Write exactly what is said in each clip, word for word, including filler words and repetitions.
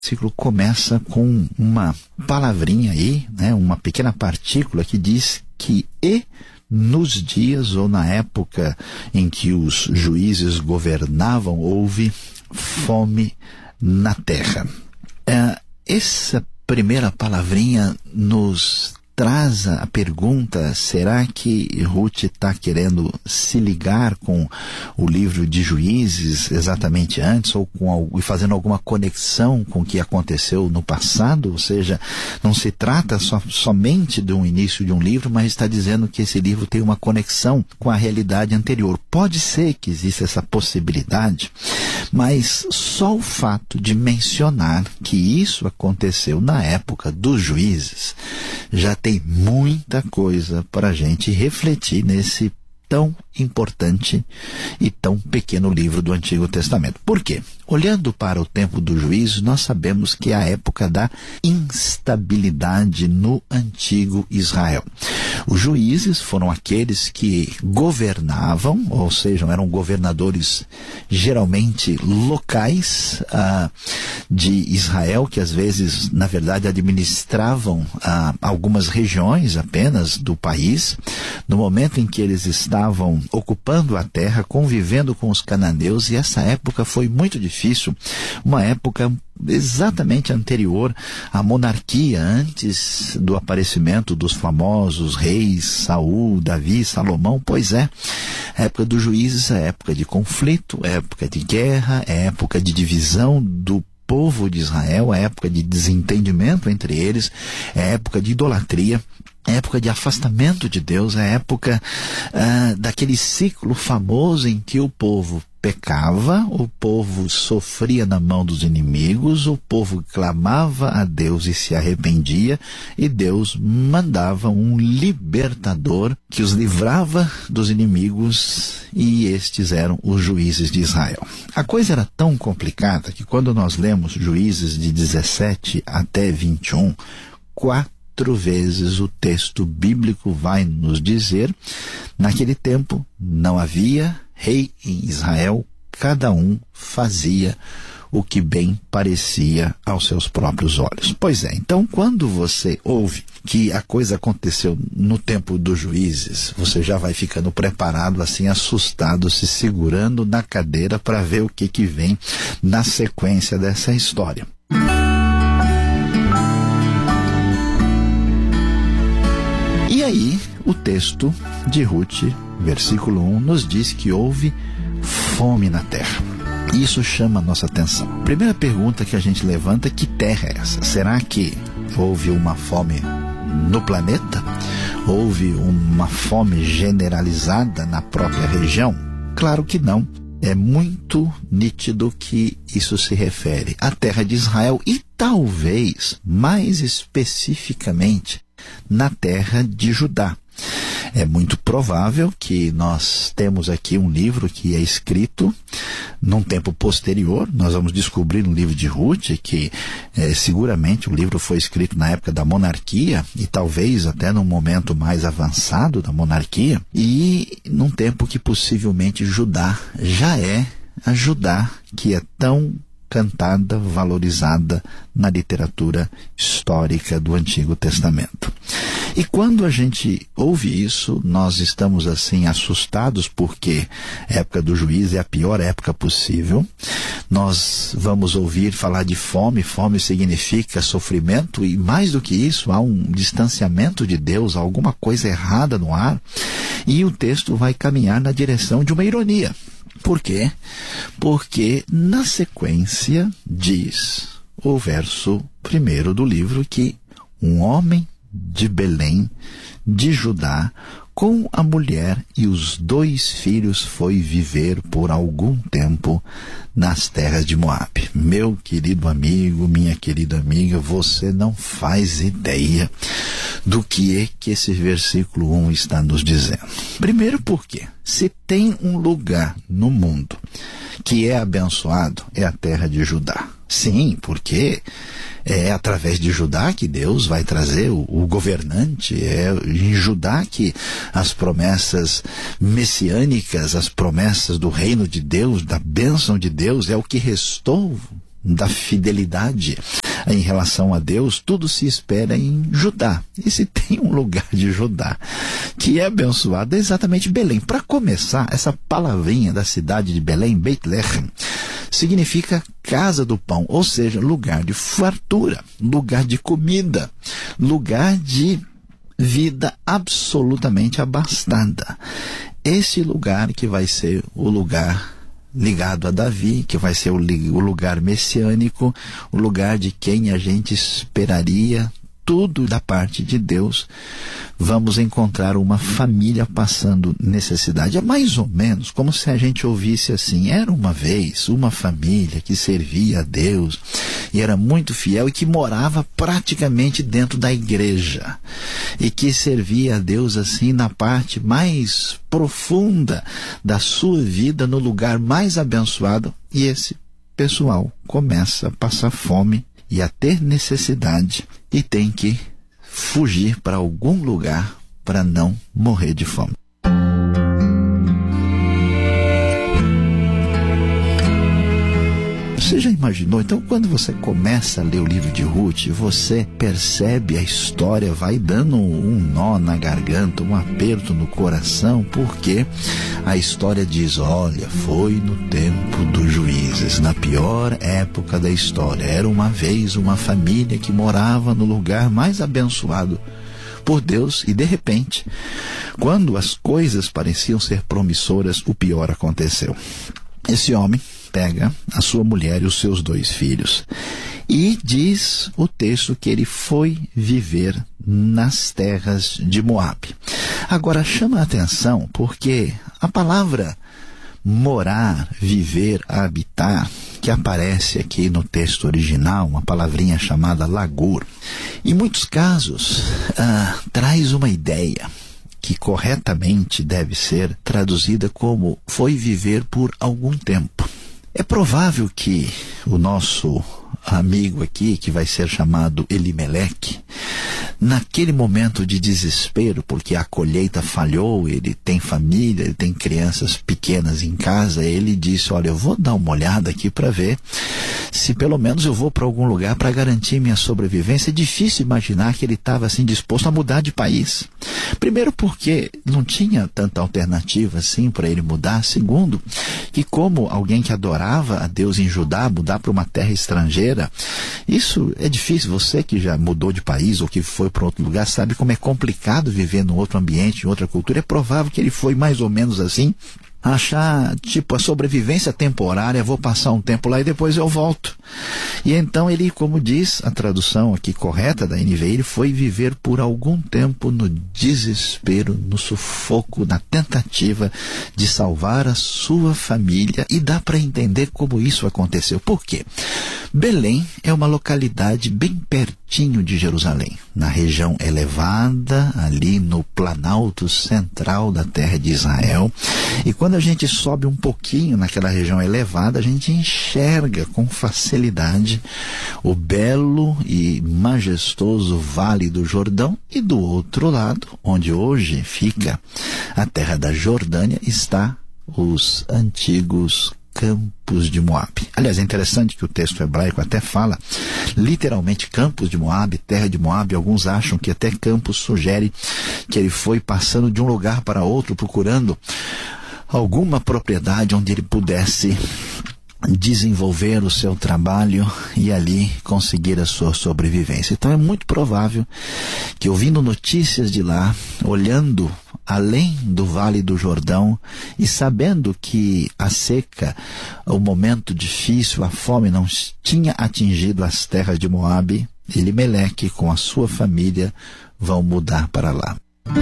versículo começa com uma palavrinha aí, né, uma pequena partícula que diz que e nos dias ou na época em que os juízes governavam, houve fome na terra. É, essa primeira palavrinha nos traz a pergunta: será que Ruth está querendo se ligar com o livro de Juízes exatamente antes, ou com, e fazendo alguma conexão com o que aconteceu no passado? Ou seja, não se trata só, somente de um início de um livro, mas está dizendo que esse livro tem uma conexão com a realidade anterior. Pode ser que exista essa possibilidade, mas só o fato de mencionar que isso aconteceu na época dos juízes já tem muita coisa para a gente refletir nesse tão importante e tão pequeno livro do Antigo Testamento. Por quê? Olhando para o tempo do juízo, nós sabemos que é a época da instabilidade no antigo Israel. Os juízes foram aqueles que governavam, ou seja, eram governadores geralmente locais ah, de Israel, que às vezes, na verdade, administravam ah, algumas regiões apenas do país. No momento em que eles estavam ocupando a terra, convivendo com os cananeus, e essa época foi muito difícil, uma época exatamente anterior à monarquia, antes do aparecimento dos famosos reis Saul, Davi, Salomão. Pois é, a época dos juízes é época de conflito, é época de guerra, é época de divisão do povo de Israel, é época de desentendimento entre eles, é época de idolatria, é época de afastamento de Deus, é época ah, daquele ciclo famoso em que o povo pecava, o povo sofria na mão dos inimigos, o povo clamava a Deus e se arrependia, e Deus mandava um libertador que os livrava dos inimigos, e estes eram os juízes de Israel. A coisa era tão complicada que quando nós lemos Juízes de dezessete até vinte e um, quatro Quatro vezes o texto bíblico vai nos dizer: naquele tempo não havia rei em Israel, cada um fazia o que bem parecia aos seus próprios olhos. Pois é, então quando você ouve que a coisa aconteceu no tempo dos juízes, você já vai ficando preparado, assim, assustado, se segurando na cadeira para ver o que que vem na sequência dessa história. E aí, o texto de Ruth, versículo um, nos diz que houve fome na terra. Isso chama a nossa atenção. Primeira pergunta que a gente levanta: que terra é essa? Será que houve uma fome no planeta? Houve uma fome generalizada na própria região? Claro que não. É muito nítido que isso se refere à terra de Israel e talvez, mais especificamente, na terra de Judá. É muito provável que nós temos aqui um livro que é escrito num tempo posterior. Nós vamos descobrir no livro de Ruth que é, seguramente o livro foi escrito na época da monarquia, e talvez até num momento mais avançado da monarquia, e num tempo que possivelmente Judá já é a Judá que é tão cantada, valorizada na literatura histórica do Antigo Testamento. E quando a gente ouve isso, nós estamos assim assustados, porque a época do juízo é a pior época possível. Nós vamos ouvir falar de fome. Fome significa sofrimento, e mais do que isso, há um distanciamento de Deus, há alguma coisa errada no ar, e o texto vai caminhar na direção de uma ironia. Por quê? Porque na sequência diz o verso primeiro do livro que um homem de Belém, de Judá, com a mulher e os dois filhos, foi viver por algum tempo nas terras de Moabe. Meu querido amigo, minha querida amiga, você não faz ideia do que é que esse versículo um está nos dizendo. Primeiro, porque se tem um lugar no mundo que é abençoado, é a terra de Judá. Sim, porque é através de Judá que Deus vai trazer o, o governante, é em Judá que as promessas messiânicas, as promessas do reino de Deus, da bênção de Deus, é o que restou da fidelidade em relação a Deus, tudo se espera em Judá. E se tem um lugar de Judá que é abençoado, é exatamente Belém. Para começar, essa palavrinha da cidade de Belém, Beit Lehem, significa casa do pão, ou seja, lugar de fartura, lugar de comida, lugar de vida absolutamente abastada. Esse lugar que vai ser o lugar ligado a Davi, que vai ser o, o lugar messiânico, o lugar de quem a gente esperaria tudo da parte de Deus. Vamos encontrar uma família passando necessidade. É mais ou menos como se a gente ouvisse assim: era uma vez uma família que servia a Deus e era muito fiel e que morava praticamente dentro da igreja e que servia a Deus assim na parte mais profunda da sua vida, no lugar mais abençoado, e esse pessoal começa a passar fome e a ter necessidade e tem que fugir para algum lugar para não morrer de fome. Você já imaginou? Então, quando você começa a ler o livro de Ruth, você percebe a história, vai dando um nó na garganta, um aperto no coração, porque a história diz: olha, foi no tempo dos juízes, na pior época da história. Era uma vez uma família que morava no lugar mais abençoado por Deus e, de repente, quando as coisas pareciam ser promissoras, o pior aconteceu. Esse homem pega a sua mulher e os seus dois filhos e diz o texto que ele foi viver nas terras de Moabe. Agora chama a atenção porque a palavra morar, viver, habitar, que aparece aqui no texto original, uma palavrinha chamada lagur, em muitos casos ah, traz uma ideia que corretamente deve ser traduzida como foi viver por algum tempo. É provável que o nosso amigo aqui, que vai ser chamado Elimeleque, naquele momento de desespero, porque a colheita falhou, ele tem família, ele tem crianças pequenas em casa, ele disse: olha, eu vou dar uma olhada aqui para ver se pelo menos eu vou para algum lugar para garantir minha sobrevivência. É difícil imaginar que ele estava assim disposto a mudar de país. Primeiro porque não tinha tanta alternativa assim para ele mudar. Segundo, que como alguém que adorava a Deus em Judá, mudar para uma terra estrangeira, isso é difícil. Você que já mudou de país ou que foi para outro lugar sabe como é complicado viver num outro ambiente, em outra cultura. É provável que ele foi mais ou menos assim, achar, tipo, a sobrevivência temporária, vou passar um tempo lá e depois eu volto. E então ele, como diz a tradução aqui correta da N V I, ele foi viver por algum tempo no desespero, no sufoco, na tentativa de salvar a sua família. E dá para entender como isso aconteceu. Por quê? Belém é uma localidade bem pertinho de Jerusalém, na região elevada, ali no planalto central da terra de Israel. E quando a gente sobe um pouquinho naquela região elevada, a gente enxerga com facilidade o belo e majestoso Vale do Jordão, e do outro lado, onde hoje fica a terra da Jordânia, está os antigos Campos de Moabe. Aliás, é interessante que o texto hebraico até fala literalmente Campos de Moabe, terra de Moabe. Alguns acham que até Campos sugere que ele foi passando de um lugar para outro procurando alguma propriedade onde ele pudesse desenvolver o seu trabalho e ali conseguir a sua sobrevivência. Então é muito provável que, ouvindo notícias de lá, olhando além do Vale do Jordão e sabendo que a seca, o momento difícil, a fome não tinha atingido as terras de Moabe, Elimeleque com a sua família vão mudar para lá.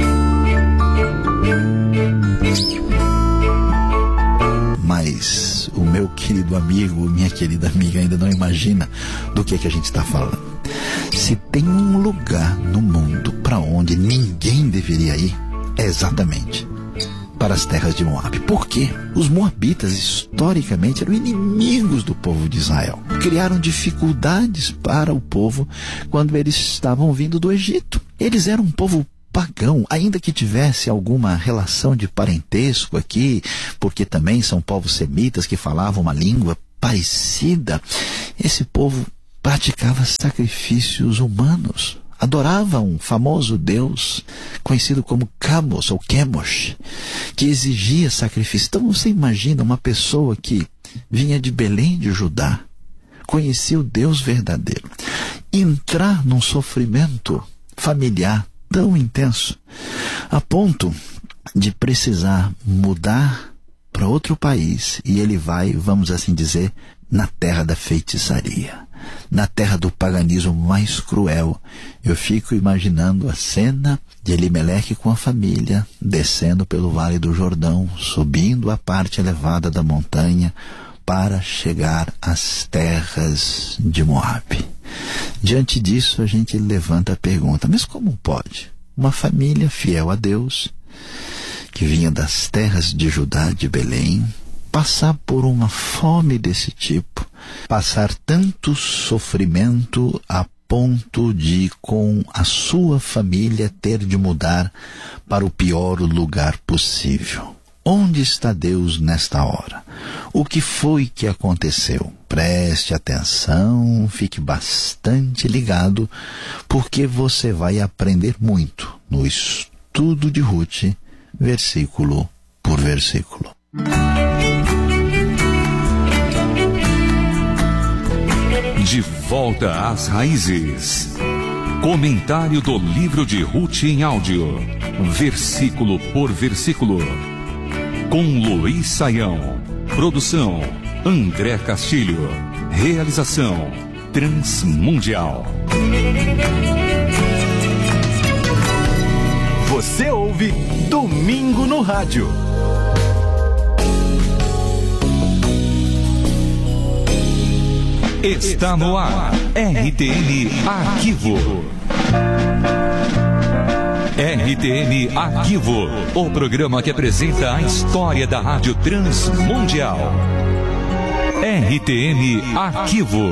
Mas o meu querido amigo, minha querida amiga, ainda não imagina do que, é que a gente está falando. Se tem um lugar no mundo para onde ninguém deveria ir, é exatamente para as terras de Moabe. Por quê? Os moabitas, historicamente, eram inimigos do povo de Israel. Criaram dificuldades para o povo quando eles estavam vindo do Egito. Eles eram um povo pagão, ainda que tivesse alguma relação de parentesco aqui, porque também são povos semitas que falavam uma língua parecida, esse povo praticava sacrifícios humanos. Adorava um famoso deus conhecido como Camus ou Chemosh, que exigia sacrifício. Então você imagina uma pessoa que vinha de Belém de Judá, conhecia o Deus verdadeiro, entrar num sofrimento familiar tão intenso, a ponto de precisar mudar para outro país, e ele vai, vamos assim dizer, na terra da feitiçaria, na terra do paganismo mais cruel. Eu fico imaginando a cena de Elimeleque com a família, descendo pelo Vale do Jordão, subindo a parte elevada da montanha, para chegar às terras de Moabe. Diante disso, a gente levanta a pergunta, mas como pode uma família fiel a Deus, que vinha das terras de Judá, de Belém, passar por uma fome desse tipo, passar tanto sofrimento a ponto de, com a sua família, ter de mudar para o pior lugar possível? Onde está Deus nesta hora? O que foi que aconteceu? Preste atenção, fique bastante ligado, porque você vai aprender muito no estudo de Ruth, versículo por versículo. De volta às raízes. Comentário do livro de Ruth em áudio, versículo por versículo. Com Luiz Saião. Produção André Castilho. Realização Transmundial. Você ouve Domingo no Rádio. Está no ar R T M Arquivo. R T M Arquivo, o programa que apresenta a história da Rádio Transmundial. R T M Arquivo.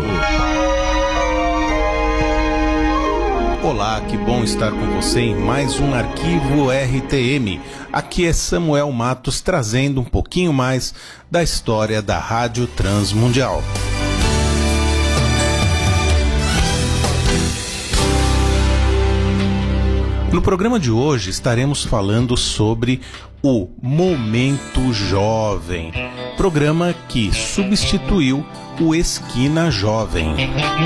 Olá, que bom estar com você em mais um Arquivo R T M. Aqui é Samuel Matos trazendo um pouquinho mais da história da Rádio Transmundial. No programa de hoje estaremos falando sobre o Momento Jovem, programa que substituiu o Esquina Jovem.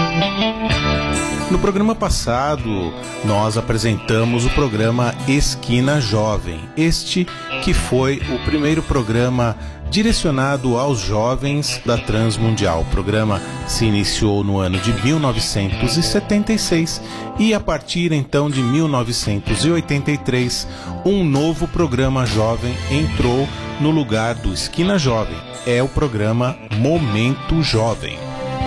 No programa passado, nós apresentamos o programa Esquina Jovem, este que foi o primeiro programa direcionado aos jovens da Transmundial. O programa se iniciou no ano de mil novecentos e setenta e seis e a partir então de mil novecentos e oitenta e três, um novo programa jovem entrou no lugar do Esquina Jovem. É o programa Momento Jovem.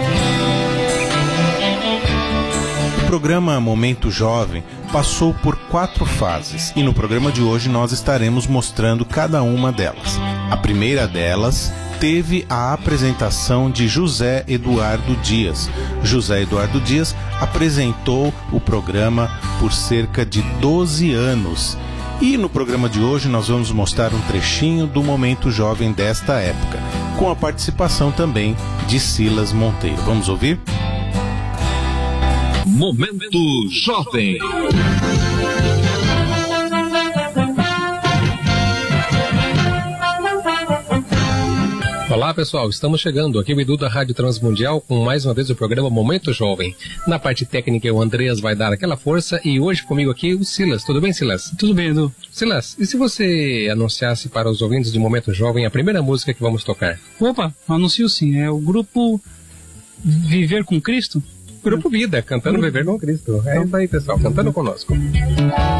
O programa Momento Jovem passou por quatro fases e no programa de hoje nós estaremos mostrando cada uma delas. A primeira delas teve a apresentação de José Eduardo Dias. José Eduardo Dias apresentou o programa por cerca de doze anos. E no programa de hoje nós vamos mostrar um trechinho do Momento Jovem desta época, com a participação também de Silas Monteiro. Vamos ouvir? Momento Jovem. Olá pessoal, estamos chegando aqui o Edu da Rádio Transmundial com mais uma vez o programa Momento Jovem. Na parte técnica o Andreas vai dar aquela força e hoje comigo aqui o Silas. Tudo bem, Silas? Tudo bem, Edu. Silas, e se você anunciasse para os ouvintes de Momento Jovem a primeira música que vamos tocar? Opa, anuncio sim, é o grupo Viver com Cristo? Grupo Vida, cantando Grupo... Viver com Cristo. É isso aí, pessoal, cantando conosco.